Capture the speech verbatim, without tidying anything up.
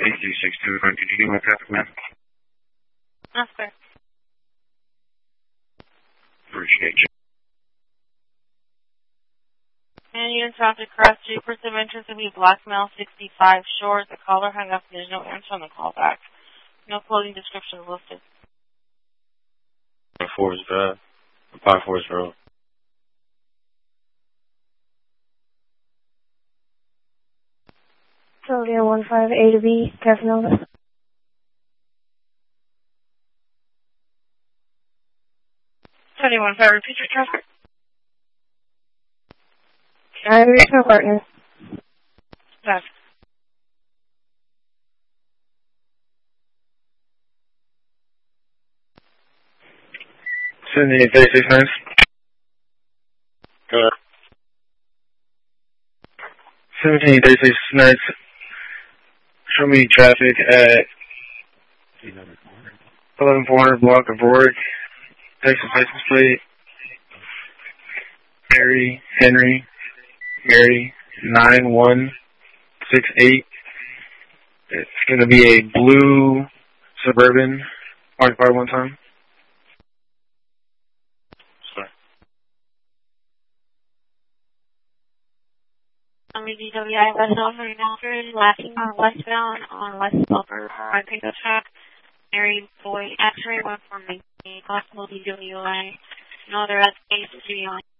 eight two six two. Did you get my traffic map? That's fair. Appreciate you. And you traffic cross Jeepers Adventures will be Blackmail sixty-five Shores. The caller hung up. There's no answer on the callback. No clothing description listed. Forest Drive. Pine Forest Road. Sylvia one five A to B, Casanova. seventy-one five, repeat your traffic. I reached my partner. Yes. seventy-eight thirty-six nine. Go ahead. seventeen thirty-six nine. Show me traffic at eleven four hundred block of Rourke. Texas license plate. Mary, Henry, Mary, nine one six eight. It's going to be a blue Suburban. Park car one time. Sorry. I'm D W I West Alfred Alfred, lacking on westbound on West Silver. I pick up truck. Mary Boy, X-ray one for me. Possible D W I. No other S K to